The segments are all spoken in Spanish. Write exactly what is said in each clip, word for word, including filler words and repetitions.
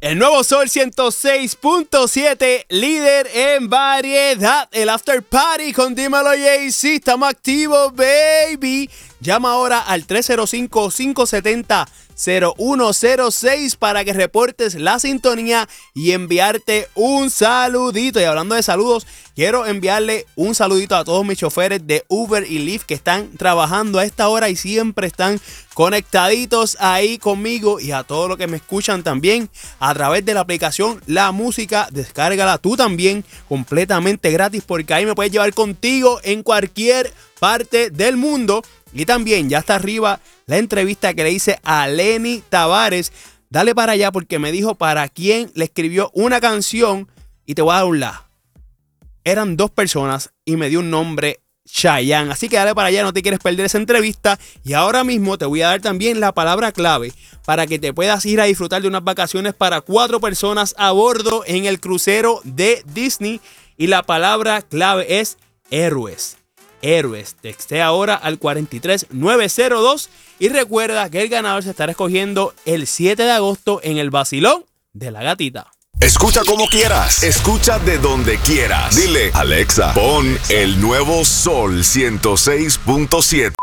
El nuevo Sol ciento seis punto siete, líder en variedad. El After Party con Dímelo Jay-Z. Estamos activos, baby. Llama ahora al tres cero cinco, cinco siete cero, cero uno cero seis para que reportes la sintonía y enviarte un saludito. Y hablando de saludos, quiero enviarle un saludito a todos mis choferes de Uber y Lyft que están trabajando a esta hora y siempre están conectaditos ahí conmigo, y a todos los que me escuchan también a través de la aplicación La Música. Descárgala tú también completamente gratis, porque ahí me puedes llevar contigo en cualquier parte del mundo. Y también ya está arriba la entrevista que le hice a Lenny Tavares. Dale para allá, porque me dijo para quién le escribió una canción, y te voy a dar un la. Eran dos personas y me dio un nombre, Chayanne. Así que dale para allá, no te quieres perder esa entrevista. Y ahora mismo te voy a dar también la palabra clave para que te puedas ir a disfrutar de unas vacaciones para cuatro personas a bordo en el crucero de Disney. Y la palabra clave es héroes. Héroes. Texté ahora al cuatro tres nueve cero dos y recuerda que el ganador se estará escogiendo el siete de agosto en el Vacilón de la Gatita. Escucha como quieras, escucha de donde quieras. Dile, Alexa, pon el nuevo Sol ciento seis punto siete.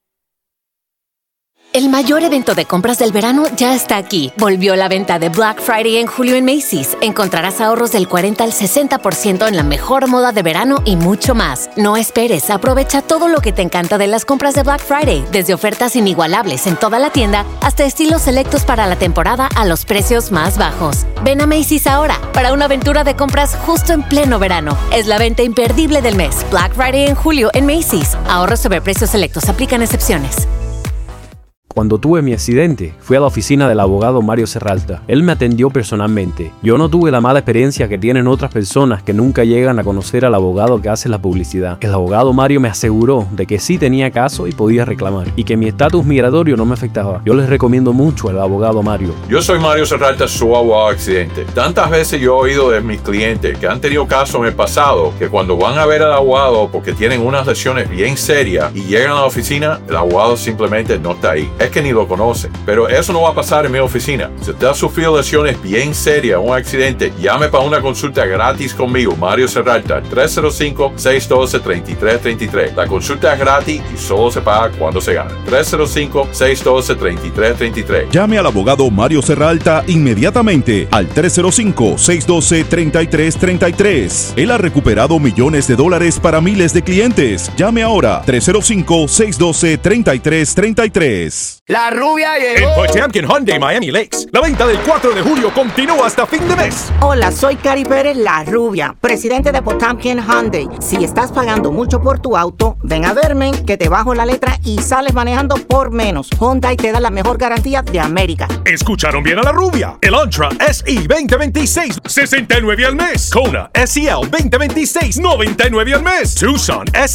El mayor evento de compras del verano ya está aquí. Volvió la venta de Black Friday en julio en Macy's. Encontrarás ahorros del cuarenta al sesenta por ciento en la mejor moda de verano y mucho más. No esperes, aprovecha todo lo que te encanta de las compras de Black Friday, desde ofertas inigualables en toda la tienda hasta estilos selectos para la temporada a los precios más bajos. Ven a Macy's ahora para una aventura de compras justo en pleno verano. Es la venta imperdible del mes. Black Friday en julio en Macy's. Ahorros sobre precios selectos, aplican excepciones. Cuando tuve mi accidente, fui a la oficina del abogado Mario Serralta. Él me atendió personalmente. Yo no tuve la mala experiencia que tienen otras personas que nunca llegan a conocer al abogado que hace la publicidad. El abogado Mario me aseguró de que sí tenía caso y podía reclamar, y que mi estatus migratorio no me afectaba. Yo les recomiendo mucho al abogado Mario. Yo soy Mario Serralta, su abogado accidente. Tantas veces yo he oído de mis clientes que han tenido casos en el pasado, que cuando van a ver al abogado porque tienen unas lesiones bien serias y llegan a la oficina, el abogado simplemente no está ahí. Es que ni lo conocen. Pero eso no va a pasar en mi oficina. Si usted ha sufrido lesiones bien serias, un accidente, llame para una consulta gratis conmigo, Mario Serralta, tres cero cinco, seis uno dos, tres tres tres tres. La consulta es gratis y solo se paga cuando se gana. tres cero cinco, seis uno dos, tres tres tres tres. Llame al abogado Mario Serralta inmediatamente al tres cero cinco, seis uno dos, tres tres tres tres. Él ha recuperado millones de dólares para miles de clientes. Llame ahora, tres cero cinco, seis uno dos, tres tres tres tres. La rubia llegó. En Potemkin Hyundai Miami Lakes, la venta del cuatro de julio continúa hasta fin de mes. Hola, soy Cari Pérez, la rubia, presidente de Potemkin Hyundai. Si estás pagando mucho por tu auto, ven a verme, que te bajo la letra y sales manejando por menos. Hyundai te da la mejor garantía de América. Escucharon bien a la rubia. El Antra S E veinte veintiséis, sesenta y nueve al mes. Kona S E L veinte veintiséis, noventa y nueve al mes. Tucson S